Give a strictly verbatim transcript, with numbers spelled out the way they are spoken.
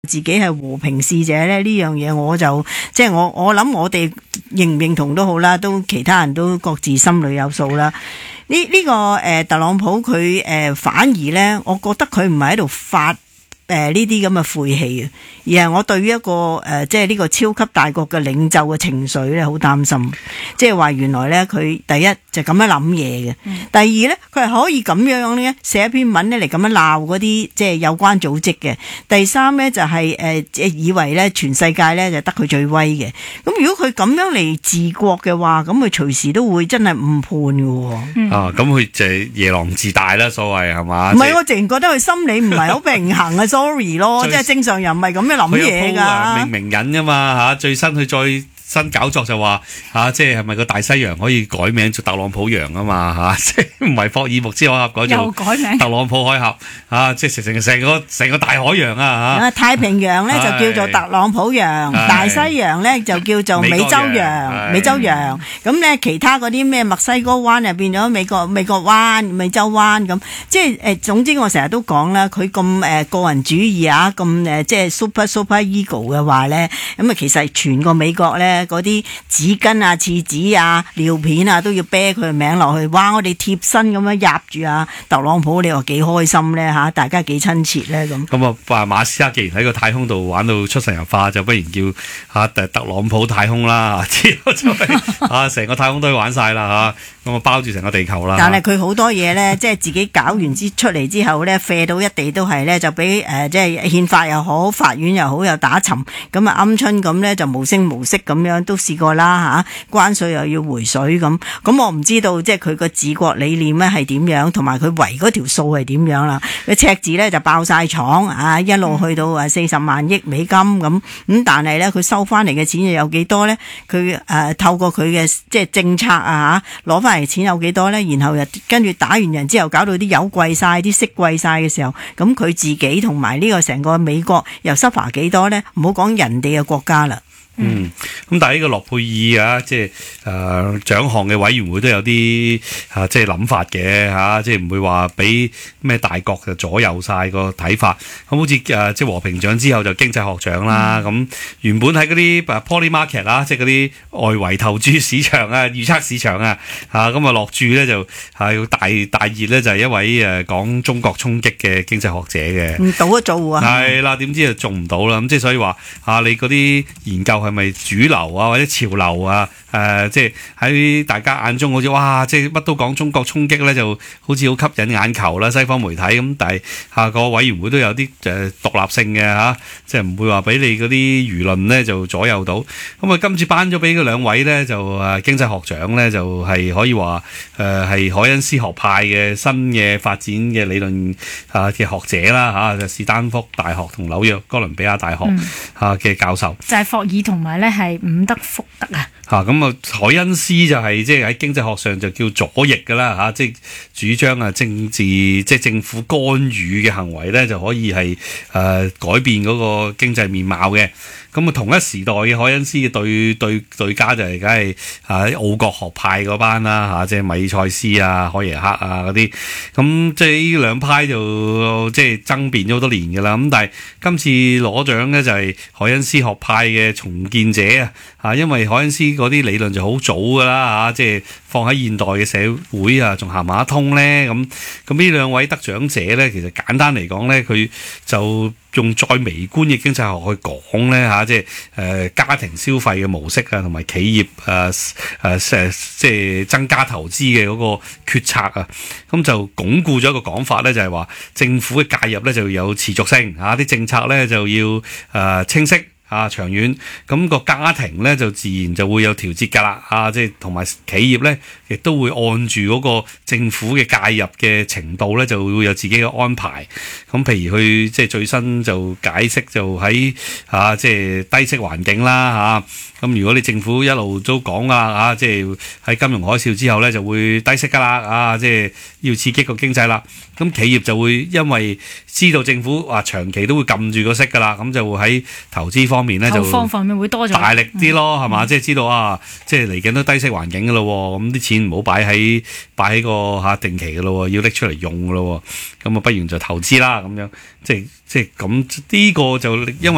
自己係和平使者咧，呢樣嘢我就即係我我諗我哋認唔認同都好啦，都其他人都各自心裏有數啦。呢呢、這個誒、呃、特朗普佢誒、呃、反而咧，我覺得佢唔係喺度發誒呢啲咁嘅晦氣啊，而係我對於一個誒、呃、即係呢個超級大國嘅領袖嘅情緒咧，好擔心。即係話原來咧，佢第一就咁樣諗嘢嘅，嗯、第二咧佢係可以咁樣咧寫一篇文咧嚟咁樣鬧嗰啲即係有關組織嘅。第三咧就係誒即係以為咧全世界咧就得佢最威嘅。咁如果佢咁樣嚟治國嘅話，咁佢隨時都會真係誤判嘅。 嗯、啊，咁佢就係夜郎自大啦，所謂係嘛？ 唔係，我淨係覺得佢心理唔係好平衡啊，sorry 咯，即係正常人唔係咁樣諗嘢㗎。 明明人㗎嘛嚇，最新佢再新搞作就話嚇、啊，即係係咪個大西洋可以改名做特朗普洋啊嘛嚇？即係唔係霍爾木茲海峽改做改名特朗普海峽嚇？即係成成個成個大海洋啊嚇！ 太平洋咧就叫做特朗普洋，大西洋咧就叫做美洲洋、美洲洋。咁咧其他嗰啲咩墨西哥灣又變咗美國美國灣、美洲灣咁。即係誒，總之我成日都講啦，佢咁誒個人主義啊，咁誒即係 super super ego 嘅話咧，咁啊其實全個美國咧。嗰啲紙巾啊、廁紙啊、尿片啊都要啤佢嘅名落去，哇！我哋貼身咁樣夾住啊特朗普，你話幾開心咧嚇？大家幾親切咧咁。 咁啊，話馬斯克既然喺個太空度玩到出神入化，就不如叫嚇特朗普太空啦，之後就係啊成個太空都去玩晒啦嚇，咁啊包住成個地球啦。 但係佢好多嘢咧，即係自己搞完之出嚟之後咧，廢到一地都係咧，就俾誒、呃、即係憲法又好、法院又好又打沉，咁啊鵪鶉咁咧就無聲無息咁樣都試過啦嚇，關稅又要回水咁，咁我唔知道即係佢個治國理念咧係點樣，同埋佢圍嗰條數係點樣啦？個赤字咧就爆晒廠啊，一路去到啊四十萬億美金咁，咁但係咧佢收翻嚟嘅錢又有幾多咧？佢誒、呃、透過佢嘅即係政策啊嚇攞翻嚟錢有幾多咧？然後又跟住打完人之後搞到啲油貴晒、啲息貴晒嘅時候，咁佢自己同埋呢個成個美國又 suffer 幾多咧？唔好講人哋嘅國家啦。 嗯，咁但係呢個諾貝爾啊，即係誒獎項嘅委員會都有啲嚇、啊，即係諗法嘅嚇、啊，即係唔會話俾咩大國就左右晒個睇法。咁好似誒即係和平獎之後就經濟學獎啦。咁、嗯、原本喺嗰啲 Poly Market 啦，即係嗰啲外圍投注市場啊、預測市場啊嚇，咁啊落注咧就係要大大熱咧，就係一位誒講中國衝擊嘅經濟學者嘅。 唔到一做啊！ 係啦，點知就做唔到啦。咁即係所以話嚇、啊，你嗰啲研究係咪主流啊，或者潮流啊？誒、呃，即係喺大家眼中好似哇，即係乜都講中國衝擊咧，就好似好吸引眼球啦。西方媒體咁，但係下個委員會都有啲誒獨立性嘅嚇、啊，即係唔會話俾你嗰啲輿論咧就左右到。咁啊，今次頒咗俾嗰兩位咧，就誒經濟學獎咧，就係、是、可以話誒係凱恩斯學派嘅新嘅發展嘅理論啊嘅學者啦嚇，就史丹福大學同紐約哥倫比亞大學嚇嘅教授。 嗯、就係、是、霍爾同埋咧係伍德福德啊。 嚇咁啊，凱恩斯就係即係喺經濟學上就叫左翼㗎啦嚇，即係主張啊政治即係政府干預嘅行為咧就可以係誒、呃、改變嗰個經濟面貌嘅。咁啊，同一時代嘅凱恩斯嘅對對對家就係梗係喺奧國學派嗰班啦嚇，即係米塞斯啊、海耶克啊嗰啲。咁即係呢兩派就即係爭辯咗好多年㗎啦。咁但係今次攞獎咧就係凱恩斯學派嘅重建者啊嚇，因為凱恩斯嗰啲理論就好早㗎啦嚇，即係放喺現代嘅社會啊，仲行唔行得通咧？咁咁呢兩位得獎者咧，其實簡單嚟講咧，佢就用再微觀嘅經濟學去講咧嚇，即係誒家庭消費嘅模式啊，同埋企業誒誒誒即係增加投資嘅嗰個決策啊，咁就鞏固咗一個講法咧，就係話政府嘅介入咧就要有持續性嚇，啲政策咧就要誒清晰。啊，長遠咁個家庭咧就自然就會有調節㗎啦，啊，即係同埋企業咧亦都會按住嗰個政府嘅介入嘅程度咧就會有自己嘅安排。咁譬如佢即係最新就解釋就喺啊即係低息環境啦嚇，咁如果你政府一路都講啊啊即係喺金融海嘯之後咧就會低息㗎啦，啊即係要刺激個經濟啦，咁企業就會因為知道政府話長期都會撳住個息㗎啦，咁就會喺投資方面咧就大力啲咯，係嘛？即係知道啊，即係嚟緊都低息環境㗎咯，咁啲錢唔好擺喺擺喺個嚇定期㗎咯，要拎出嚟用㗎咯，咁啊不如就投資啦咁樣，即係即係咁呢個就因為。